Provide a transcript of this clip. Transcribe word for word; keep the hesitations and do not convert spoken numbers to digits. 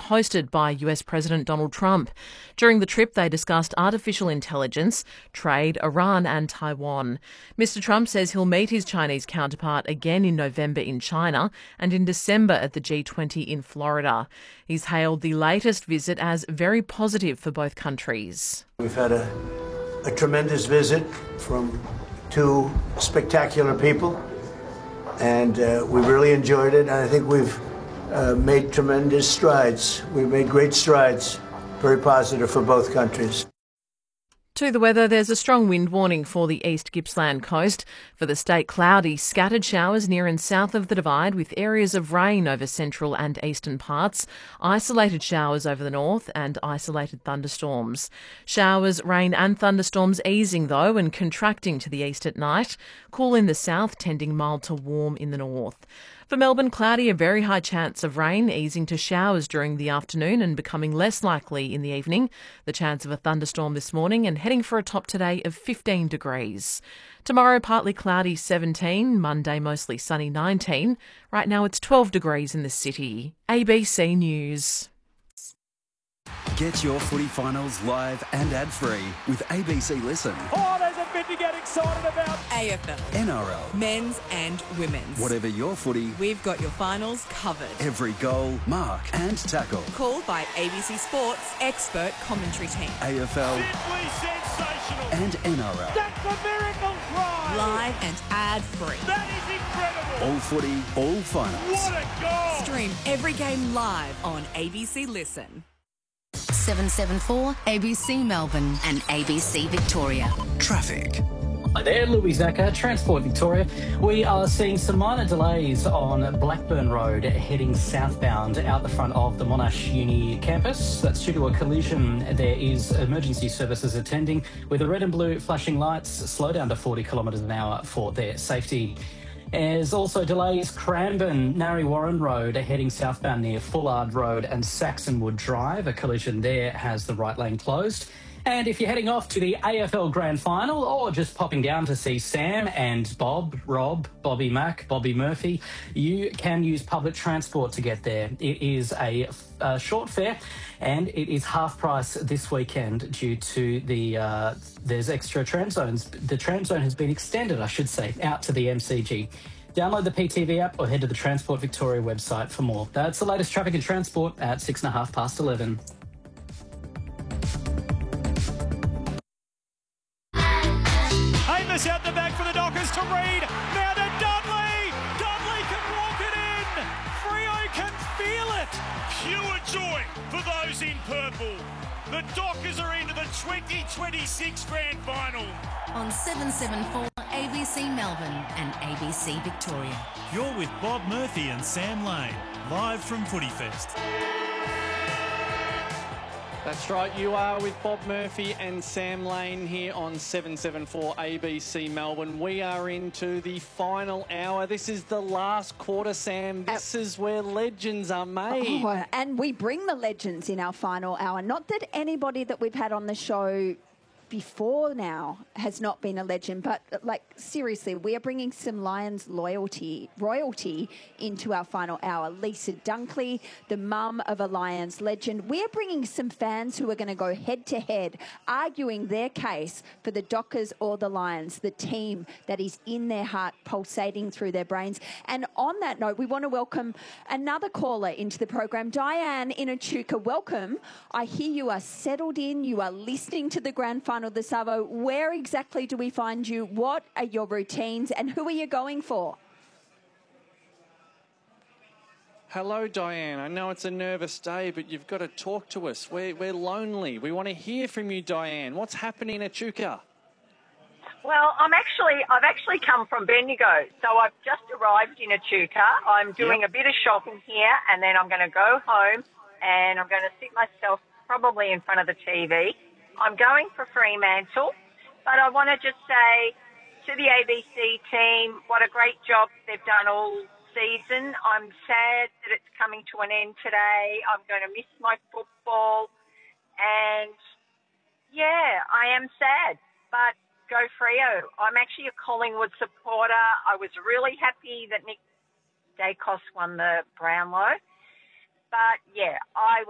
hosted by U S President Donald Trump. During the trip, they discussed artificial intelligence, trade, Iran and Taiwan. Mister Trump says he'll meet his Chinese counterpart again in November in China and in December at the G twenty in Florida. He's hailed the latest visit as very positive for both countries. We've had a, a tremendous visit from two spectacular people, and uh, we really enjoyed it. And I think we've uh, made tremendous strides. We've made great strides, very positive for both countries. To the weather, there's a strong wind warning for the East Gippsland coast. For the state, cloudy, scattered showers near and south of the Divide with areas of rain over central and eastern parts, isolated showers over the north and isolated thunderstorms. Showers, rain and thunderstorms easing though and contracting to the east at night. Cool in the south, tending mild to warm in the north. For Melbourne, cloudy, a very high chance of rain, easing to showers during the afternoon and becoming less likely in the evening. The chance of a thunderstorm this morning and heading for a top today of fifteen degrees. Tomorrow, partly cloudy, seventeen. Monday, mostly sunny, nineteen. Right now, it's twelve degrees in the city. A B C News. Get your footy finals live and ad-free with A B C Listen. Oh, there's a bit to get excited about. A F L. N R L. Men's and women's. Whatever your footy, we've got your finals covered. Every goal, mark and tackle. Called by A B C Sports expert commentary team. A F L. Simply sensational. And N R L. That's a miracle try. Live and ad-free. That is incredible. All footy, all finals. What a goal. Stream every game live on A B C Listen. seven seven four A B C Melbourne and A B C Victoria. Traffic. Hi there, Louis Zacher, Transport Victoria. We are seeing some minor delays on Blackburn Road heading southbound out the front of the Monash Uni campus. That's due to a collision. There is emergency services attending with the red and blue flashing lights. Slow down to forty kilometres an hour for their safety. There's also delays Cranbourne, Narre Warren Road heading southbound near Fullard Road and Saxonwood Drive. A collision there has the right lane closed. And if you're heading off to the A F L Grand Final or just popping down to see Sam and Bob, Rob, Bobby Mack, Bobby Murphy, you can use public transport to get there. It is a, a short fare and it is half price this weekend due to the, uh, there's extra tram zones. The tram zone has been extended, I should say, out to the M C G. Download the P T V app or head to the Transport Victoria website for more. That's the latest traffic and transport at six and a half past eleven. Amos out the back for the Dockers to Reid. Now to Dudley. Dudley can walk it in. Freo can feel it. Pure joy for those in purple. The Dockers are into the twenty twenty-six Grand Final. On seven seven four A B C Melbourne and A B C Victoria. You're with Bob Murphy and Sam Lane, live from Footy Fest. That's right, you are with Bob Murphy and Sam Lane here on seven seven four A B C Melbourne. We are into the final hour. This is the last quarter, Sam. This uh, is where legends are made. Oh, and we bring the legends in our final hour. Not that anybody that we've had on the show before now has not been a legend, but like seriously, we are bringing some Lions loyalty, royalty into our final hour. Lisa Dunkley, the mum of a Lions legend. We are bringing some fans who are going to go head to head, arguing their case for the Dockers or the Lions, the team that is in their heart, pulsating through their brains. And on that note, we want to welcome another caller into the program, Diane in Echuca. Welcome. I hear you are settled in. You are listening to the grand final the Savo. Where exactly do we find you? What are your routines and who are you going for? Hello, Diane. I know it's a nervous day, but you've got to talk to us. We're, we're lonely. We want to hear from you, Diane. What's happening at Echuca? Well, I'm actually, I've actually come from Bendigo. So I've just arrived in Echuca. I'm doing yep. a bit of shopping here and then I'm going to go home and I'm going to sit myself probably in front of the T V. I'm going for Fremantle, but I want to just say to the A B C team, what a great job they've done all season. I'm sad that it's coming to an end today. I'm going to miss my football. And, yeah, I am sad, but go Freo. I'm actually a Collingwood supporter. I was really happy that Nick Dacos won the Brownlow. But, yeah, I